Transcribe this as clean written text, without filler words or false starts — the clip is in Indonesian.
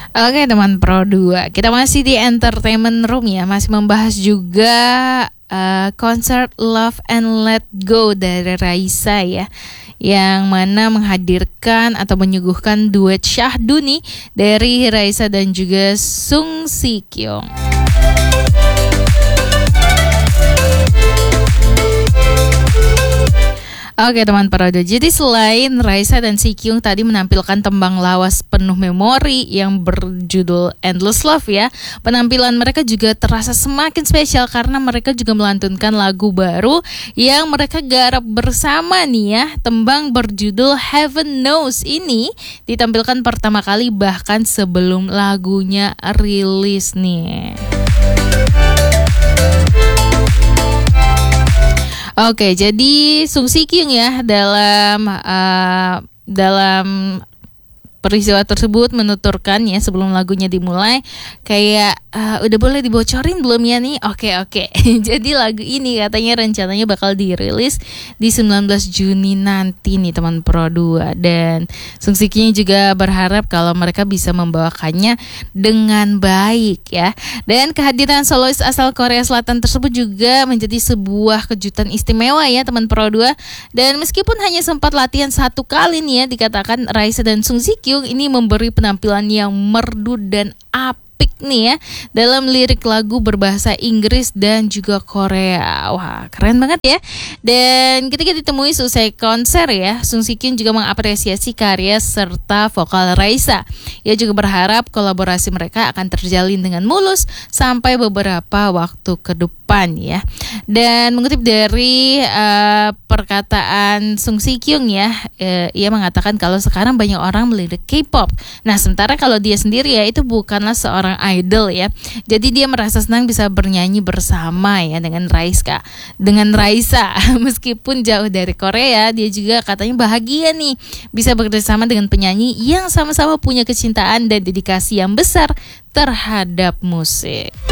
Oke teman Pro 2, kita masih di Entertainment Room ya, masih membahas juga konser Love and Let Go dari Raisa ya, yang mana menghadirkan atau menyuguhkan duet syahdu nih dari Raisa dan juga Sung Si Kyung. Oke teman Parado, jadi selain Raisa dan Si Kyung tadi menampilkan tembang lawas penuh memori yang berjudul Endless Love ya, penampilan mereka juga terasa semakin spesial karena mereka juga melantunkan lagu baru yang mereka garap bersama nih ya. Tembang berjudul Heaven Knows ini ditampilkan pertama kali bahkan sebelum lagunya rilis nih. Oke, jadi Sung Si Kyung ya dalam peristiwa tersebut menuturkan ya sebelum lagunya dimulai kayak udah boleh dibocorin belum ya nih? Oke. Jadi lagu ini katanya rencananya bakal dirilis di 19 Juni nanti nih teman Pro 2, dan Sung Si Kyung juga berharap kalau mereka bisa membawakannya dengan baik ya. Dan kehadiran solois asal Korea Selatan tersebut juga menjadi sebuah kejutan istimewa ya teman Pro 2. Dan meskipun hanya sempat latihan satu kali nih ya, dikatakan Raisa dan Sung Si Kyung ini memberi penampilan yang merdu dan apik nih ya dalam lirik lagu berbahasa Inggris dan juga Korea. Wah, keren banget ya. Dan ketika ditemui selesai konser ya, Sung Si Kyung juga mengapresiasi karya serta vokal Raisa. Ia juga berharap kolaborasi mereka akan terjalin dengan mulus sampai beberapa waktu ke depan ya. Dan mengutip dari perkataan Sung Si Kyung ya, ia mengatakan kalau sekarang banyak orang melirik K-pop. Nah, sementara kalau dia sendiri ya itu bukanlah seorang idol ya. Jadi dia merasa senang bisa bernyanyi bersama ya dengan Raisa. Meskipun jauh dari Korea, dia juga katanya bahagia nih bisa bekerjasama dengan penyanyi yang sama-sama punya kecintaan dan dedikasi yang besar terhadap musik.